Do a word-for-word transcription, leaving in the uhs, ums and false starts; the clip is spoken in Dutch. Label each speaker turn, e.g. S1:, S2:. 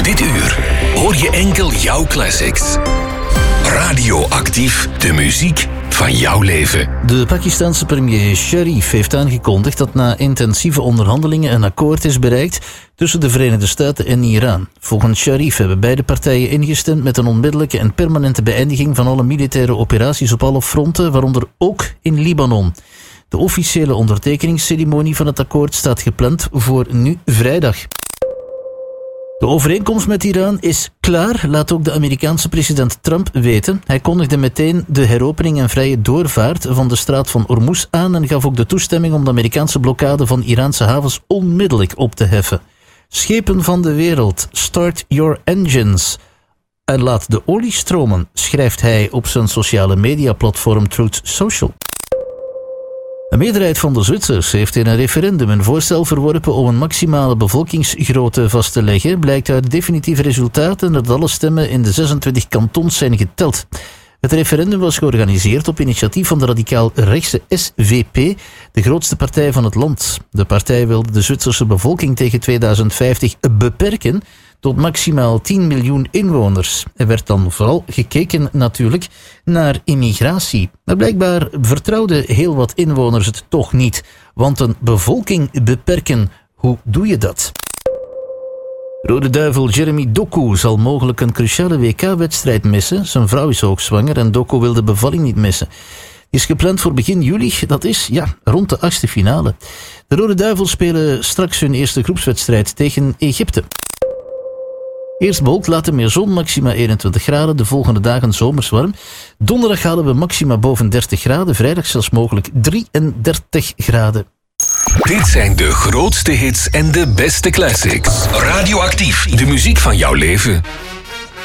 S1: Dit uur hoor je enkel jouw classics. Radioactief, de muziek van jouw leven.
S2: De Pakistanse premier Sharif heeft aangekondigd dat na intensieve onderhandelingen een akkoord is bereikt tussen de Verenigde Staten en Iran. Volgens Sharif hebben beide partijen ingestemd met een onmiddellijke en permanente beëindiging van alle militaire operaties op alle fronten, waaronder ook in Libanon. De officiële ondertekeningsceremonie van het akkoord staat gepland voor nu vrijdag. De overeenkomst met Iran is klaar, laat ook de Amerikaanse president Trump weten. Hij kondigde meteen de heropening en vrije doorvaart van de straat van Hormuz aan en gaf ook de toestemming om de Amerikaanse blokkade van Iraanse havens onmiddellijk op te heffen. Schepen van de wereld, start your engines. En laat de olie stromen, schrijft hij op zijn sociale mediaplatform Truth Social. Een meerderheid van de Zwitsers heeft in een referendum een voorstel verworpen om een maximale bevolkingsgrootte vast te leggen, blijkt uit definitieve resultaten dat alle stemmen in de zesentwintig kantons zijn geteld. Het referendum was georganiseerd op initiatief van de radicaal-rechtse S V P, de grootste partij van het land. De partij wilde de Zwitserse bevolking tegen tweeduizend vijftig beperken tot maximaal tien miljoen inwoners. Er werd dan vooral gekeken natuurlijk naar immigratie. Maar blijkbaar vertrouwden heel wat inwoners het toch niet. Want een bevolking beperken, hoe doe je dat? Rode Duivel Jeremy Doku zal mogelijk een cruciale W K-wedstrijd missen. Zijn vrouw is ook zwanger en Doku wil de bevalling niet missen. Die is gepland voor begin juli, dat is ja, rond de achtste finale. De Rode Duivels spelen straks hun eerste groepswedstrijd tegen Egypte. Eerst bewolkt, later meer zon, maxima eenentwintig graden. De volgende dagen zomers warm. Donderdag halen we maxima boven dertig graden. Vrijdag zelfs mogelijk drieëndertig graden.
S1: Dit zijn de grootste hits en de beste classics. Radioactief, de muziek van jouw leven.